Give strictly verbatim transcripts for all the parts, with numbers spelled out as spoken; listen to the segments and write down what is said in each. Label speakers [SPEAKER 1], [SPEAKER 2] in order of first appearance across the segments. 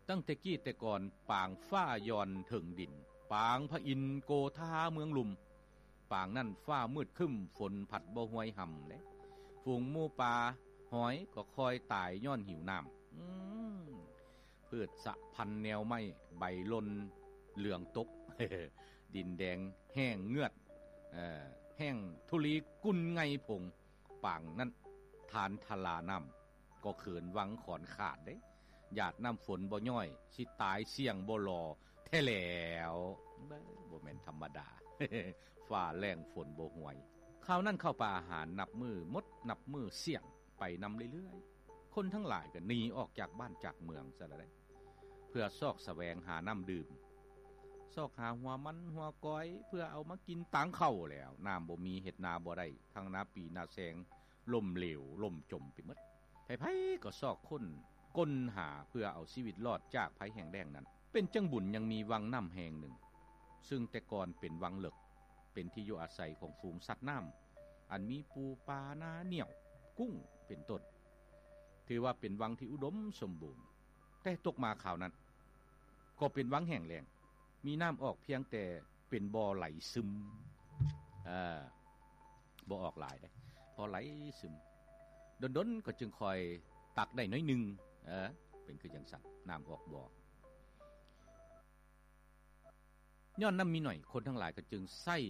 [SPEAKER 1] ตั้งแต่กี้แต่ก่อนปางฟ้าย้อนถึงดินปางพระอินทร์โกธาเมืองลุมปางนั่นฟ้ามืดครึ้มฝนผัดบ่ห้วยห่ำเลยฝูงหมูปลาหอยก็คอยตายย้อนหิวน้ำพืชสะพันแนวไม้ใบลนเหลืองตก ดินแดงแห้งเงือดแห้งทุลีกุนไงผงปางนั้นทานทลาน้ำก็เขินวังขอนขาดเด้หยาดน้ำฝนบ่ย่อยสิตายเสี่ยงบ่รอแท้แล้วบ่แม่นธรรมดา ฟ้าแรงฝนบ่ห่วยข้าวนั่นเข้าป่าอาหารนับมือมดนับมือเสี่ยงไปนำเรื่อยๆคนทั้งหลายก็หนีออกจากบ้านจากเมืองซะแล้วได้เพื่อซอกแสวงหาน้ำดื่มซอกหาหัวมันหัวก้อยเพื่อเอามากินตังเข้าแล้วน้ำบ่มีเห็ดนาบ่ได้ทั้งนาปีนาแสงล่มเหลวล่มจมไปหมดไผๆก็ซอกคนก้นหาเพื่อเอาชีวิตรอดจากภัยแห้งแล้งนั้นเป็นจังบุญยังมีวังน้ำแห่งหนึ่งซึ่งแต่ก่อนเป็นวังเหลึกเป็นที่อยู่อาศัยของฝูงสัตว์น้ำอันมีปูปลานาเหนี่ยวกุ้งเป็นต้นถือว่าเป็นวังที่อุดมสมบูรณ์แต่ตกมาข่าวนั้นก็เป็นวังแห้งแล้งมีน้ำออกเพียงแต่เป็นบ่อไหลซึมอ่าบ่ออกหลายได้พอไหลซึมดนๆก็จึงคอยตักได้น้อยนึงเออเป็นคือจังซั่นน้ำออกบ่อย้อนน้ำมีหน่อยคนทั้งหลายก็จึงใส่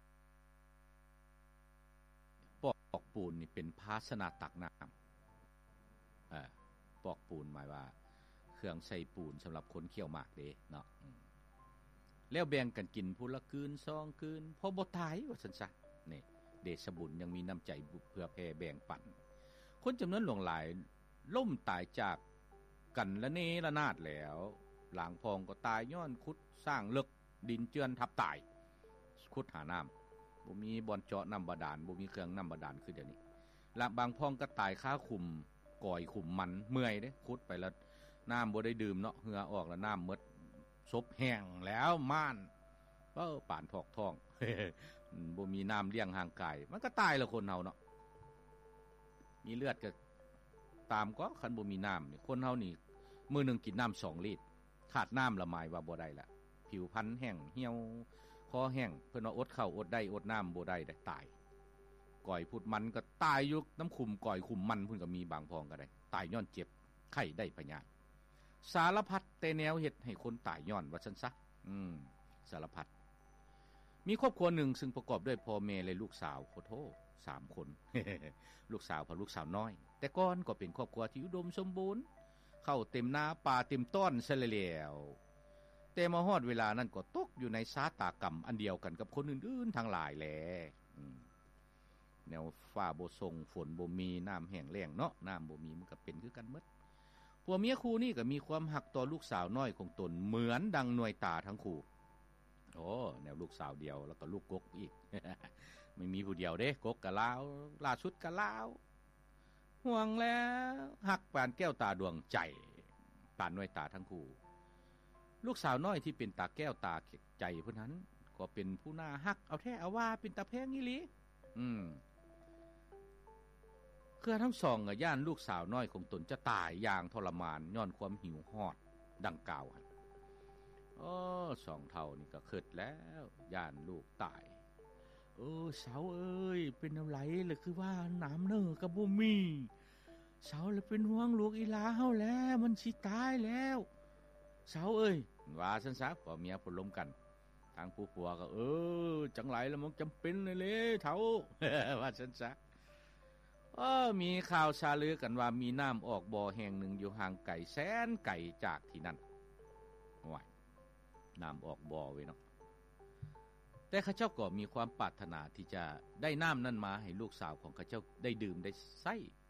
[SPEAKER 1] ปอกปูนนี่เป็นภาชนะตักน้ำเออปอกปูนหมายว่าเครื่องใส่ปูนสำหรับคนเคี่ยวหมากเด้เนาะแล้วแบ่งกันกินผู้ละคืนซองคืนพอบ่ตายว่าซั่นซะนี่เดชบุญยังมีน้ำใจเพื่อแผ่แบ่งปันคนจำนวนหลวงหลายล่มตายจากกันละเนระนาดแล้วหลางพองก็ตายย้อนขุดสร้างเลิกดินเจือนทับตายขุดหาน้ำบ่มีบ่อนเจาะน้ำบาดาลบ่มีเครื่องน้ำบาดาลคือเดี๋ยวนี้และบางพองก็ตายค้าขุมก่อยขุมมันเมื่อยเด้ขุดไปแล้วน้ำบ่ได้ดื่มเนาะเหงื่อออกแล้วน้ำหมดซบแห้งแล้วม่านเอ้อป่านทอกท้อง บ่มีน้ำเลี้ยงห่างกายมันก็ตายแล้วคนเฮาเนาะมีเลือดก็ตามก็คันบ่มีน้ำนี่คนเฮานี่มื้อนึงกินน้ำสองลิตรขาดน้ำละหมายว่าบ่ได้ละผิวพรรณแห้งเหี่ยวคอแห้งเพิ่นว่าอดข้าวอดได้อดน้ำบ่ได้ได้ตายก่อยพุดมันก็ตายอยู่น้ำขุมก่อยขุมมันเพิ่นก็มีบางพองก็ได้ตายย้อนเจ็บไข้ได้พยาธิสารพัดแต่แนวเฮ็ดให้คนตายย้อนว่าซั่นซะอืมสารพัดมีครอบครัวหนึ่งซึ่งประกอบด้วยพ่อแม่และลูกสาวโคโทสามคน ลูกสาวกับลูกสาวน้อยแต่ก่อนก็เป็นครอบครัวที่อุดมสมบูรณ์เข้าเต็มนาป่าเต็มต้นซะแล้วแต่มาฮอดเวลานั้นก็ตกอยู่ในชะตากรรมอันเดียวกันกับคนอื่นๆทั้งหลายแลแนวฟ้าบ่ส่งฝนบ่มีน้ำแห้งแล้งเนาะน้ำบ่มีมันก็เป็นคือกันหมดผัวเมียคู่นี้ก็มีความหักต่อลูกสาวน้อยของตนเหมือนดังหน่วยตาทั้งคู่โอ้แนวลูกสาวเดียวแล้วก็ลูกกกอีก ไม่มีผู้เดียวเด้กกกะลาวล่าสุดกะลาวห่วงแล้วหักปานแก้วตาดวงใจปานหน่วยตาทั้งคู่ลูกสาวน้อยที่เป็นตาแก้วตาใจเพิ่นนั้นก็เป็นผู้น่าฮักเอาแท้เอาว่าเป็นตาแพงอีหลีอืมคือทั้งสองอ่ะย่านลูกสาวน้อยของตนจะตายอย่างทรมานย้อนความหิวฮอดดังกล่าวหั่นอ๋อสองเท่านี่ก็คิดแล้วย่านลูกตายเออเสาเอ้ยเป็นอะไรล่ะคือว่าน้ำเน้อก็บ่มีเสาเลยเป็นห่วงลูกอีหลาเฮาแล้วมันสิตายแล้วเสาเอ้ยว่าซั่นซะพ่อเมียเพิ่นล้มกันทางผู้ผัวก็เออจังไรแล้วมันจำเป็นเลยเลยเฒ่า ว่าซั่นซะเออมีข่าวชาลือกันว่ามีน้ำออกบ่อแห่งหนึ่งอยู่ห่างไกลแสนไกลจากที่นั่นว้ายน้ำออกบ่อไว้เนาะแต่ข้าเจ้าก็มีความปรารถนาที่จะได้น้ำนั้นมาให้ลูกสาวของข้าเจ้าได้ดื่มได้ใช้